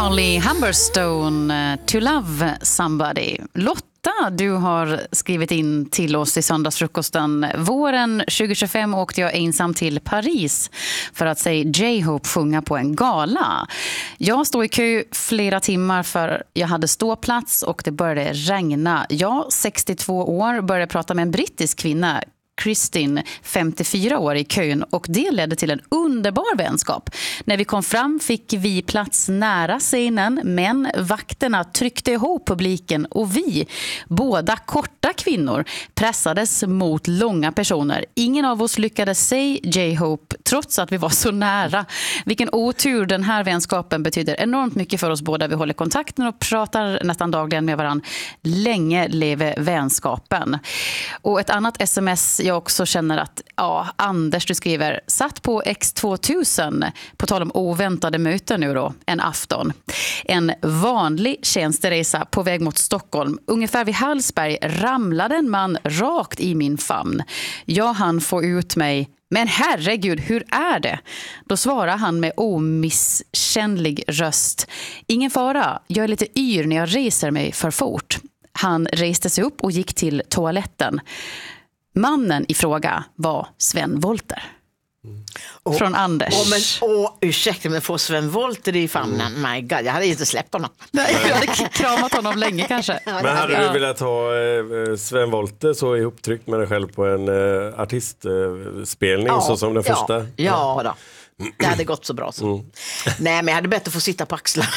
Molly Humberstone, To Love Somebody. Lotta, du har skrivit in till oss i söndagsfrukosten. Våren 2025 åkte jag ensam till Paris för att se J-Hope sjunga på en gala. Jag stod i kö flera timmar för jag hade ståplats och det började regna. Jag, 62 år, började prata med en brittisk kvinna, Kristin, 54 år, i kön, och det ledde till en underbar vänskap. När vi kom fram fick vi plats nära scenen, men vakterna tryckte ihop publiken och vi, båda korta kvinnor, pressades mot långa personer. Ingen av oss lyckades se J-Hope trots att vi var så nära. Vilken otur, den här vänskapen betyder enormt mycket för oss båda. Vi håller kontakten och pratar nästan dagligen med varandra. Länge leve vänskapen. Och ett annat sms jag också känner att, Anders, du skriver, satt på X2000, på tal om oväntade möten nu då, en afton. En vanlig tjänsteresa på väg mot Stockholm. Ungefär vid Hallsberg ramlade en man rakt i min famn. Jag hann få ut mig: men herregud, hur är det? Då svarar han med omisskännlig röst: ingen fara, jag är lite yr när jag reser mig för fort. Han reste sig upp och gick till toaletten. Mannen i fråga var Sven Wollter. Från Anders. Ursäkta, men får Sven Wollter i famnen? My God, jag hade inte släppt honom. Nej, jag hade kramat honom länge kanske. Men hade du velat ha Sven Wollter så ihoptryckt med dig själv på en artistspelning så som den första? Ja då. Det hade gått så bra så. Nej, men jag hade bättre få sitta på axlar.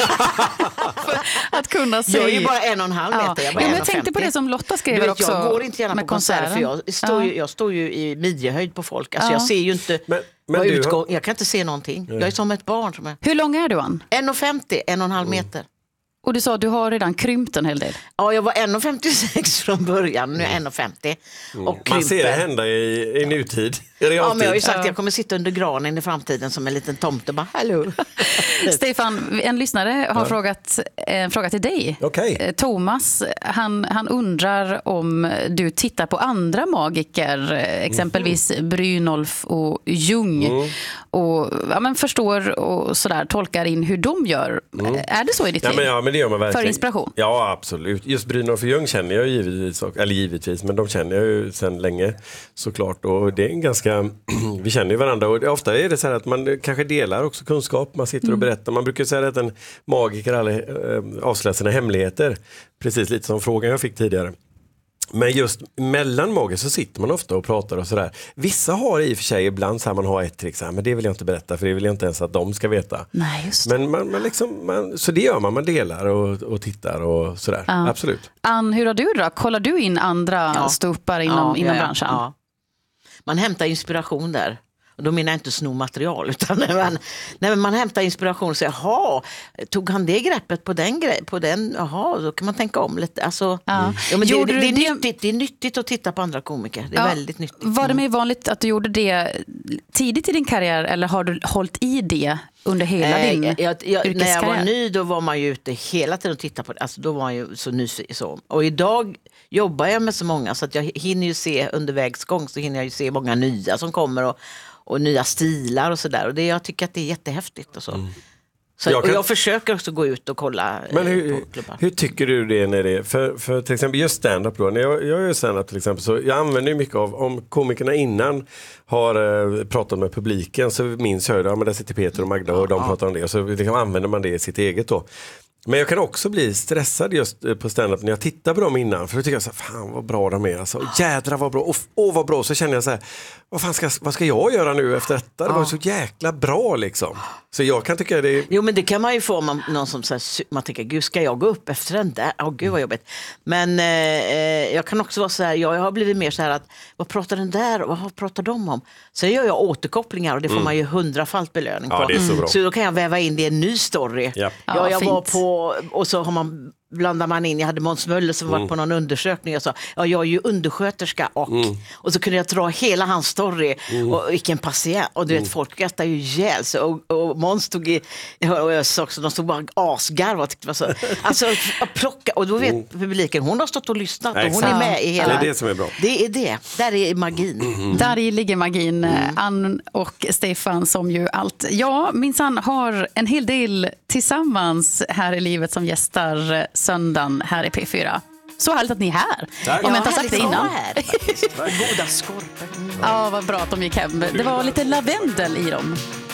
Att kunna se. Jag är ju bara 1,5 meter. Jag tänkte på det som Lotta skriver också. Jag går inte gärna på konserter för jag står ju i midjehöjd på folk. Alltså jag ser ju inte jag kan inte se någonting. Jag är som ett barn. Hur lång är du, Ann? 1,50, 1,5 meter. Och du sa att du har redan krympt en hel del. Ja, jag var 1,56 från början. Nu är jag 1,50. Och man ser det hända i nutid. I realtid. Ja, men jag har ju sagt att jag kommer sitta under granen i framtiden som en liten tomte. Bara, hallå. Stefan, en lyssnare har frågat en fråga till dig. Okay. Thomas, han undrar om du tittar på andra magiker, exempelvis Brynolf och Jung, och förstår och sådär, tolkar in hur de gör. Är det så i ditt liv? Men det gör man verkligen. För inspiration? Ja, absolut. Just Brynolf och Jung känner jag givetvis, men de känner jag ju sedan länge såklart, och det är en ganska vi känner ju varandra, och ofta är det så här att man kanske delar också kunskap, man sitter och berättar. Man brukar säga att en magiker aldrig avslöjar sina hemligheter, precis lite som frågan jag fick tidigare. Men just mellan magiker så sitter man ofta och pratar och sådär. Vissa har i och för sig ibland så här, man har ett trick så här, men det vill jag inte berätta, för det vill jag inte ens att de ska veta. Nej, just det. Men så det gör man delar och tittar och sådär. Ja. Absolut. Ann, hur har du då? Kollar du in andra ståuppar inom branschen? Ja. Man hämtar inspiration där. Och då menar jag inte sno material, utan när man hämtar inspiration och säger, jaha, tog han det greppet på den, jaha, då kan man tänka om lite. Alltså, men det är nyttigt att titta på andra komiker. Det är väldigt nyttigt. Var det mer vanligt att du gjorde det tidigt i din karriär, eller har du hållit i det under hela din yrkeskarriär? När jag var ny, då var man ju ute hela tiden och tittade på det. Alltså, då var man ju så nyfiken. Och idag jobbar jag med så många, så att jag hinner ju se under vägsgång, så hinner jag ju se många nya som kommer och nya stilar och sådär. Och jag tycker att det är jättehäftigt och så. Och jag försöker också gå ut och kolla. Men hur tycker du det när det är? För till exempel just stand-up då. När jag gör stand-up till exempel, så jag använder ju mycket av, om komikerna innan har pratat med publiken, så minns jag ju, där sitter Peter och Magda och de pratar om det. Och så liksom använder man det i sitt eget då. Men jag kan också bli stressad just på stand-up när jag tittar på dem innan. För då tycker jag så här, fan vad bra de är. Alltså, jädra vad bra. Vad bra. Så känner jag så här, vad ska jag göra nu efter detta? Det var så jäkla bra liksom. Så jag kan tycka det. Jo, men det kan man ju få om någon som säger, man tänker, gud, ska jag gå upp efter den där? Gud vad jobbigt. Men jag kan också vara så här, jag har blivit mer så här att, vad pratar den där och vad pratar de om? Så gör jag återkopplingar och det får man ju 100-falt belöning på. Ja, det är så bra. Så då kan jag väva in det i en ny story. Ja. Jag var på, och så har man blandar man in, jag hade Måns Möller som var på någon undersökning och sa, jag är ju undersköterska och så kunde jag dra hela hans story och vilken patient, och du vet, folk skrattar ju ihjäl sig, och Måns stod i, och jag sa också, de stod bara asgarv och tyckte det var så, alltså att plocka, och då vet publiken, hon har stått och lyssnat och hon är med i hela. Det är det som är bra. Det är det, där är magin. Där ligger magin. Ann och Stefan som ju allt. Ja, minsann har en hel del tillsammans här i livet som gästar söndagen här i P4. Så härligt att ni är här. Tack. Om jag inte har sagt det innan. Goda skorpor. Ja, vad bra att de gick hem. Det var lite lavendel i dem.